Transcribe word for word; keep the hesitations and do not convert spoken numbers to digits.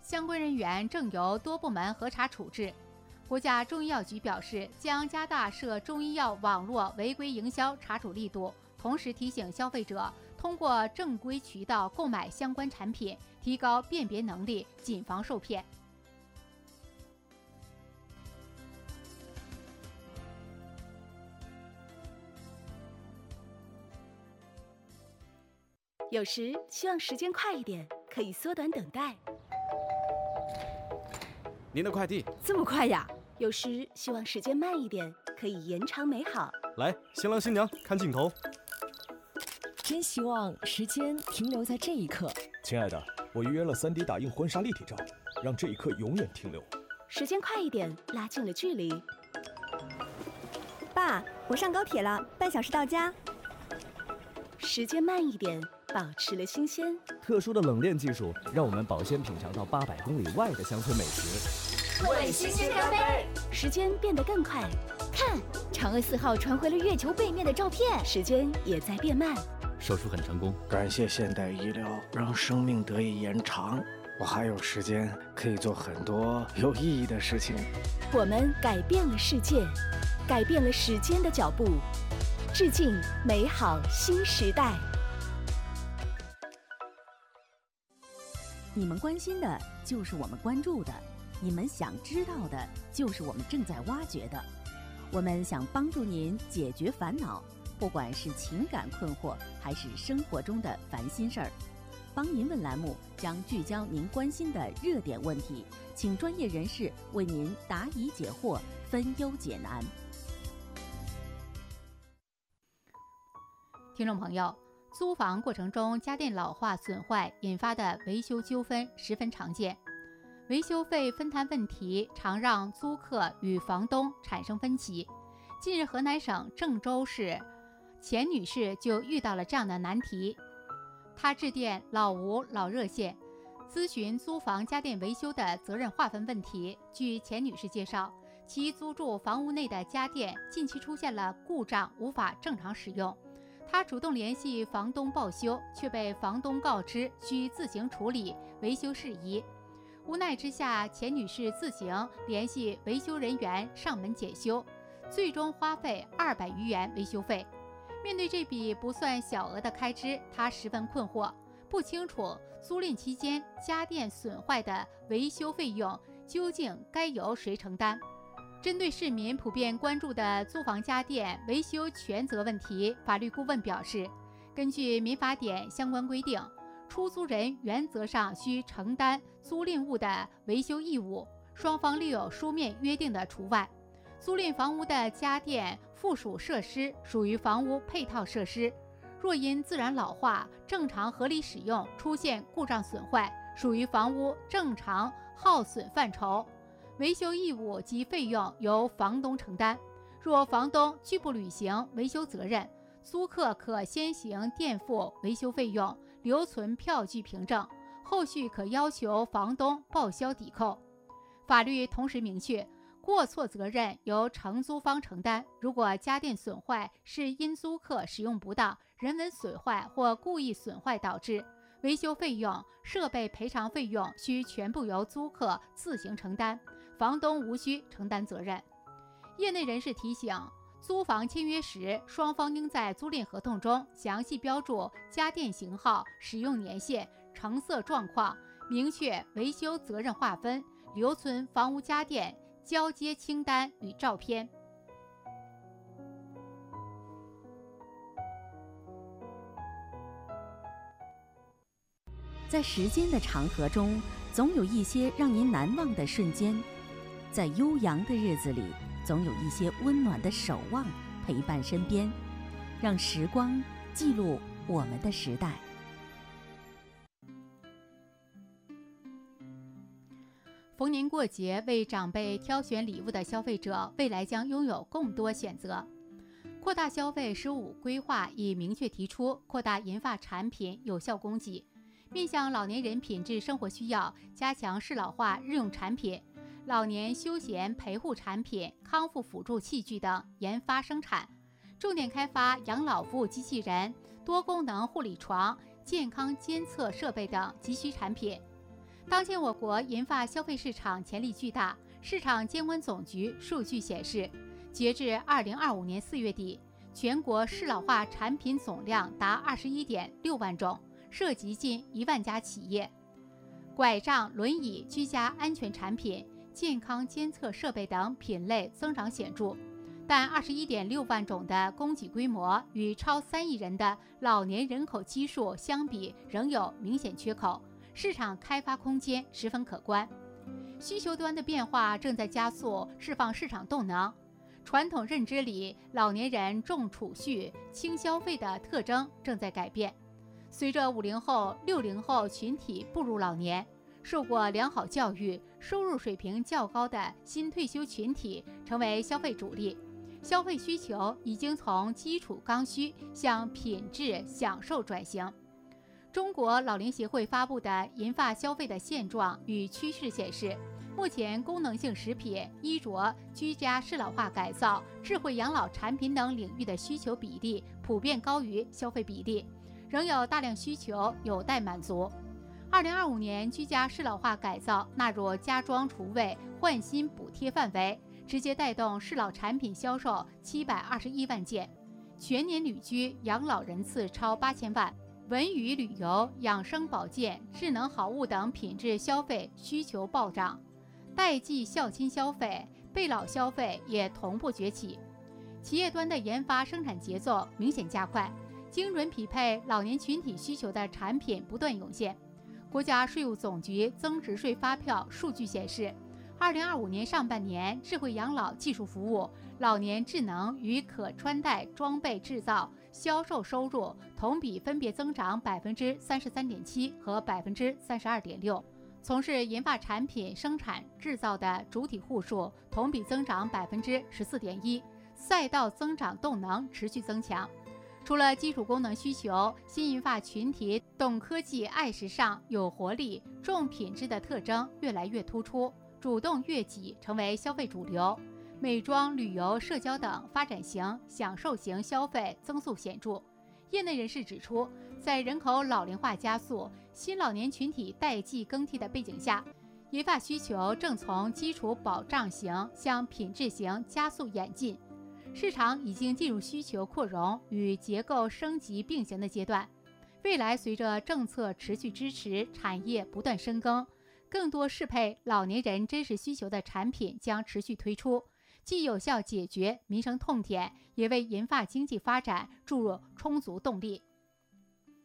相关人员正由多部门核查处置。国家中医药局表示，将加大涉中医药网络违规营销查处力度，同时提醒消费者通过正规渠道购买相关产品，提高辨别能力，谨防受骗。 有时希望时间快一点，可以缩短等待。 您的快递这么快呀？有时希望时间慢一点，可以延长美好。 来，新郎新娘看镜头。 真希望时间停留在这一刻。 亲爱的，我预约了 三 D 打印婚纱立体照，让这一刻永远停留。 时间快一点，拉近了距离。 爸，我上高铁了，半小时到家。 时间慢一点，保持了新鲜。 特殊的冷链技术让我们保鲜品尝到八百公里外的乡村美食。 为新鲜干杯！ 时间变得更快， 看，嫦娥四号传回了月球背面的照片。 时间也在变慢。 手术很成功， 感谢现代医疗，让生命得以延长。我还有时间可以做很多有意义的事情。 我们改变了世界，改变了时间的脚步，致敬美好新时代。 你们关心的就是我们关注的，你们想知道的就是我们正在挖掘的。我们想帮助您解决烦恼，不管是情感困惑还是生活中的烦心事儿。帮您问栏目将聚焦您关心的热点问题，请专业人士为您答疑解惑，分忧解难。 听众朋友，租房过程中家电老化损坏引发的维修纠纷十分常见，维修费分摊问题常让租客与房东产生分歧。近日，河南省郑州市钱女士就遇到了这样的难题。她致电老吴老热线，咨询租房家电维修的责任划分问题。据钱女士介绍，其租住房屋内的家电近期出现了故障，无法正常使用。她主动联系房东报修，却被房东告知需自行处理维修事宜。无奈之下，钱女士自行联系维修人员上门检修，最终花费二百余元维修费。面对这笔不算小额的开支，她十分困惑，不清楚租赁期间家电损坏的维修费用究竟该由谁承担。针对市民普遍关注的租房家电维修权责问题，法律顾问表示，根据民法典相关规定，出租人原则上需承担租赁物的维修义务，双方另有书面约定的除外。租赁房屋的家电附属设施属于房屋配套设施，若因自然老化、正常合理使用出现故障损坏，属于房屋正常耗损范畴，维修义务及费用由房东承担。若房东拒不履行维修责任，租客可先行垫付维修费用，留存票据凭证，后续可要求房东报销抵扣。法律同时明确，过错责任由承租方承担。如果家电损坏是因租客使用不当、人为损坏或故意损坏导致，维修费用、设备赔偿费用需全部由租客自行承担，房东无需承担责任。业内人士提醒，租房签约时，双方应在租赁合同中详细标注家电型号、使用年限、成色状况，明确维修责任划分，留存房屋家电交接清单与照片。 在时间的长河中，总有一些让您难忘的瞬间；在悠扬的日子里，总有一些温暖的守望陪伴身边。让时光记录我们的时代。 逢年过节为长辈挑选礼物的消费者，未来将拥有更多选择。扩大消费“十五”规划已明确提出，扩大银发产品有效供给，面向老年人品质生活需要，加强适老化日用产品、老年休闲陪护产品、康复辅助器具等研发生产，重点开发养老服务机器人、多功能护理床、健康监测设备等急需产品。 当前我国银发消费市场潜力巨大。市场监管总局数据显示，截至二零二五年四月底，全国适老化产品总量达二十一点六万种，涉及近一万家企业。拐杖、轮椅、居家安全产品、健康监测设备等品类增长显著，但二十一点六万种的供给规模与超三亿人的老年人口基数相比，仍有明显缺口，市场开发空间十分可观。需求端的变化正在加速释放市场动能。传统认知里，老年人重储蓄、轻消费的特征正在改变。随着五零后、六零后群体步入老年，受过良好教育、收入水平较高的新退休群体成为消费主力，消费需求已经从基础刚需向品质享受转型。中国老龄协会发布的银发消费的现状与趋势显示，目前功能性食品、衣着、居家适老化改造、智慧养老产品等领域的需求比例普遍高于消费比例，仍有大量需求有待满足。二零二五年居家适老化改造纳入家装厨卫换新补贴范围，直接带动适老产品销售七百二十一万件，全年旅居养老人次超八千万。文娱旅游、养生保健、智能好物等品质消费需求暴涨，代际孝亲消费、备老消费也同步崛起。企业端的研发生产节奏明显加快，精准匹配老年群体需求的产品不断涌现。国家税务总局增值税发票数据显示，二零二五年上半年，智慧养老技术服务、老年智能与可穿戴装备制造、销售收入同比分别增长百分之三十三点七和百分之三十二点六。从事银发产品生产制造的主体户数同比增长百分之十四点一，赛道增长动能持续增强。除了基础功能需求，新银发群体懂科技、爱时尚、有活力、重品质的特征越来越突出，主动悦己成为消费主流。美妆、旅游、社交等发展型、享受型消费增速显著。业内人士指出，在人口老龄化加速、新老年群体代际更替的背景下，银发需求正从基础保障型向品质型加速演进。市场已经进入需求扩容与结构升级并行的阶段。未来随着政策持续支持，产业不断深耕，更多适配老年人真实需求的产品将持续推出，既有效解决民生痛点，也为银发经济发展注入充足动力。